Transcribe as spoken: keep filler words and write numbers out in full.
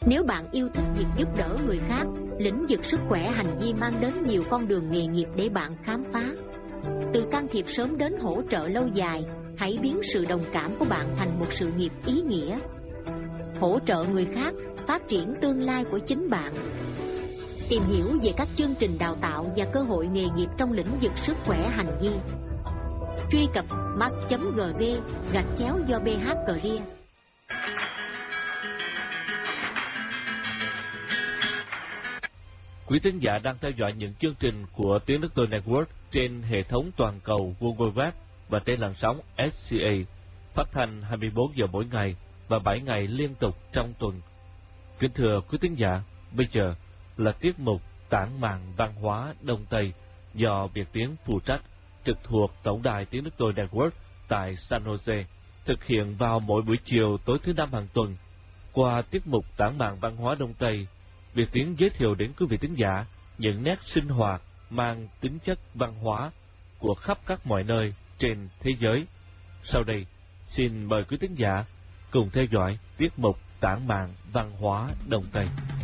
Nếu bạn yêu thích việc giúp đỡ người khác, lĩnh vực sức khỏe hành vi mang đến nhiều con đường nghề nghiệp để bạn khám phá. Từ can thiệp sớm đến hỗ trợ lâu dài, hãy biến sự đồng cảm của bạn thành một sự nghiệp ý nghĩa. Hỗ trợ người khác, phát triển tương lai của chính bạn. Tìm hiểu về các chương trình đào tạo và cơ hội nghề nghiệp trong lĩnh vực sức khỏe hành vi. Truy cập mass chấm gv gạch chéo do bê hát Career. Quý thính giả đang theo dõi những chương trình của Tiếng Nước Tôi Network trên hệ thống toàn cầu Google Web và trên làn sóng ét xê a, phát thanh hai mươi bốn giờ mỗi ngày và bảy ngày liên tục trong tuần. Kính thưa quý thính giả, bây giờ là tiết mục Tản mạn văn hóa Đông Tây do Việt Tiến phụ trách, trực thuộc Tổng đài Tiếng Nước Tôi Network tại San Jose, thực hiện vào mỗi buổi chiều tối thứ năm hàng tuần. Qua tiết mục Tản mạn văn hóa Đông Tây, Việt Tiến giới thiệu đến quý vị thính giả những nét sinh hoạt mang tính chất văn hóa của khắp các mọi nơi trên thế giới. Sau đây, xin mời quý thính giả cùng theo dõi tiết mục Tản mạn văn hóa Đông Tây.